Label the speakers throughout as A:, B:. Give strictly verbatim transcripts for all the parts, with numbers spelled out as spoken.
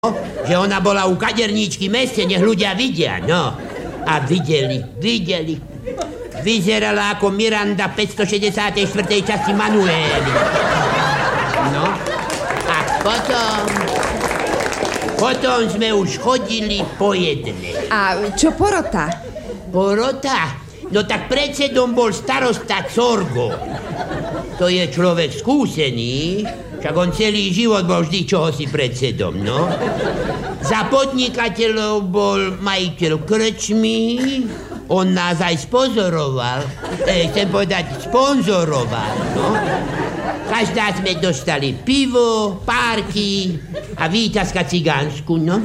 A: že ona bola u kaderníčky v meste, nech ľudia vidia, no. A videli, videli. Vyzerala ako Miranda v päťstošesťdesiatej štvrtej časti Manuély. No. A potom... Potom sme už chodili po jednej.
B: A čo porota?
A: Porota? No tak predsedom bol starosta Corgo. To je človek skúsený, však on celý život bol vždy čohosi predsedom, no. Za podnikateľov bol majiteľ krčmy, on nás aj spozoroval, e, chcem povedať sponzoroval, no. Každá sme dostali pivo, párky a výťazka cigánsku, no.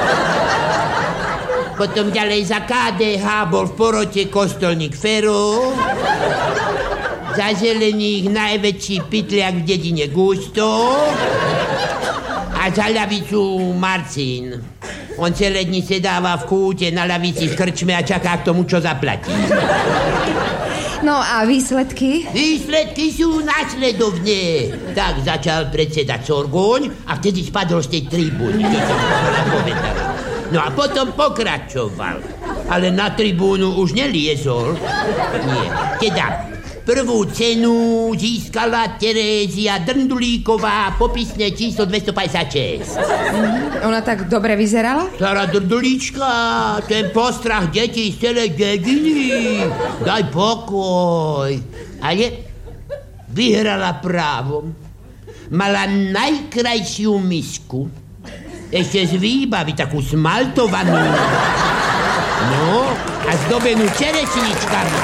A: Potom ďalej za ká dé há bol v porote kostolník Fero, za zelených najväčší pytliak v dedine Gusto a za ľavicu Marcin. On celé dni sedáva v kúte na ľavici v krčme a čaká k tomu, čo zaplatí.
B: No a výsledky?
A: Výsledky sú následovné. Tak začal predseda Corgoň a vtedy spadol z tej tribúny. To som povedal. No a potom pokračoval. Ale na tribúnu už neliezol. Nie. Teda prvú cenu získala Terézia Drndulíková, popisné číslo dvestopäťdesiatšesť.
B: Mm, ona tak dobre vyzerala?
A: Stará Drndulíčka, ten postrach detí z celej dediny. Daj pokoj. Ale vyhrala právom. Mala najkrajšiu misku. Ešte z výbavy, takú smaltovanú. No, a zdobenú čerešničkami.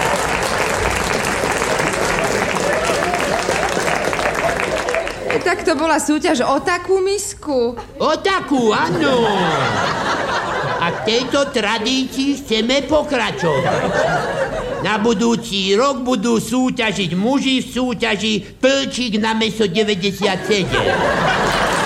B: Tak to bola súťaž o takú misku.
A: O takú, áno. A v tejto tradícii chceme pokračovať. Na budúci rok budú súťažiť muži v súťaži Plčík na mäso deväťdesiatsedem.